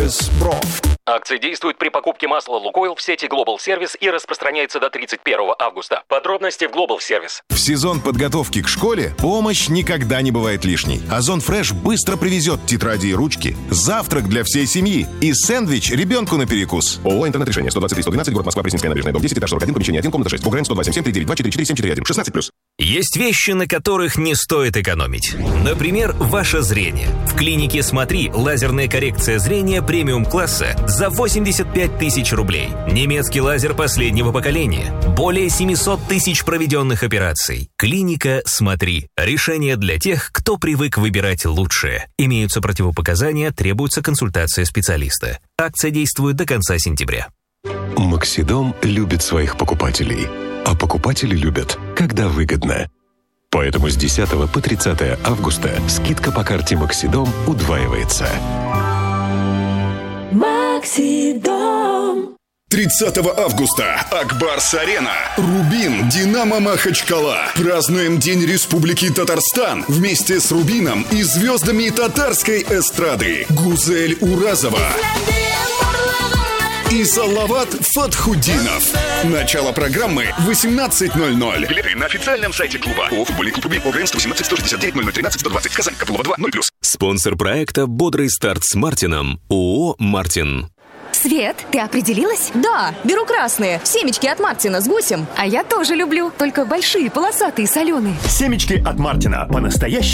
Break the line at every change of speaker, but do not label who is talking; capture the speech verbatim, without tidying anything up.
Service Бро.
Акция действует при покупке масла «Лукойл» в сети Global Service и распространяется до тридцать первого августа. Подробности в Global Service.
В сезон подготовки к школе помощь никогда не бывает лишней. Озон Фреш быстро привезет тетради и ручки, завтрак для всей семьи и сэндвич ребенку на перекус. ООО «Интернет-решение». сто двадцать три сто двенадцать, город Москва, Пресненская набережная, дом десять, этаж сорок один, помещение один, комната шесть. УГРН сто два семь семь три девять два четыре четыре семь четыре один. шестнадцать плюс.
Есть вещи, на которых не стоит экономить. Например, ваше зрение. В клинике «Смотри» лазерная коррекция зрения премиум-класса за восемьдесят пять тысяч рублей. Немецкий лазер последнего поколения. Более семьсот тысяч проведенных операций. Клиника «Смотри». Решение для тех, кто привык выбирать лучшее. Имеются противопоказания, требуется консультация специалиста. Акция действует до конца сентября.
Максидом любит своих покупателей. А покупатели любят, когда выгодно. Поэтому с десятого по тридцатое августа скидка по карте Максидом удваивается.
Максидом.
тридцатого августа. Акбарс-арена. Рубин. Динамо Махачкала. Празднуем День Республики Татарстан вместе с Рубином и звездами татарской эстрады. Гузель Уразова и Салават Фатхудинов. Начало программы восемнадцать ноль ноль.
Билеты на официальном сайте клуба. ООО «Футбольный клуб Рубин». ОГРН сто восемнадцать сто шестьдесят девять ноль ноль тринадцать сто двадцать. Казань. Копылова два. ноль плюс.
Спонсор проекта «Бодрый старт с Мартином». ООО «Мартин».
Свет, ты определилась?
Да, беру красные. Семечки от Мартина с гусем.
А я тоже люблю, только большие, полосатые, соленые.
Семечки от Мартина. По-настоящему